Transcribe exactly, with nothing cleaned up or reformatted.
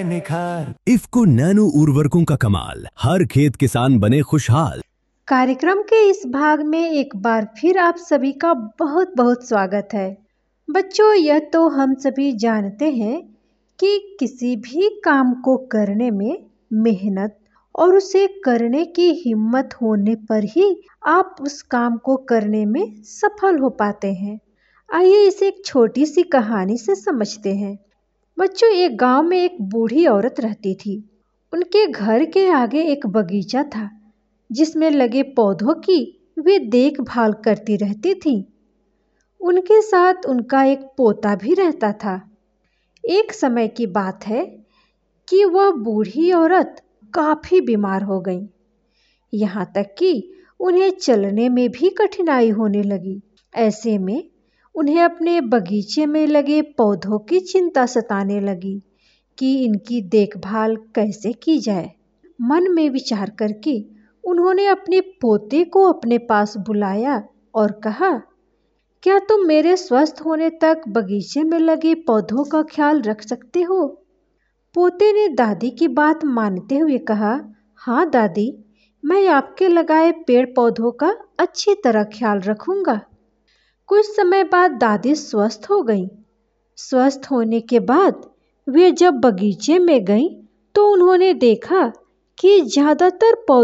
आए निखार। इफ्को नैनो उर्वरकों का कमाल, हर खेत किसान बने खुशहाल। कार्यक्रम के इस भाग में एक बार फिर आप सभी का बहुत बहुत स्वागत है। बच्चों, यह तो हम सभी जानते हैं कि किसी भी काम को करने में मेहनत और उसे करने की हिम्मत होने पर ही आप उस काम को करने में सफल हो पाते हैं। आइए इसे एक छोटी सी कहानी से समझते हैं। बच्चों, एक गांव में एक बूढ़ी औरत रहती थी। उनके घर के आगे एक बगीचा था जिसमें लगे पौधों की वे देखभाल करती रहती थी। उनके साथ उनका एक पोता भी रहता था। एक समय की बात है कि वह बूढ़ी औरत काफी बीमार हो गई, यहाँ तक कि उन्हें चलने में भी कठिनाई होने लगी। ऐसे में उन्हें अपने बगीचे में लगे पौधों की चिंता सताने लगी कि इनकी देखभाल कैसे की जाए। मन में विचार करके उन्होंने अपने पोते को अपने पास बुलाया और कहा, क्या तुम मेरे स्वस्थ होने तक बगीचे में लगे पौधों का ख्याल रख सकते हो? पोते ने दादी की बात मानते हुए कहा, हाँ दादी, मैं आपके लगाए पेड़ पौधों का अच्छी तरह ख्याल रखूंगा। कुछ समय बाद दादी स्वस्थ हो गईं। स्वस्थ होने के बाद वे जब बगीचे में गईं तो उन्होंने देखा कि ज्यादातर पौधे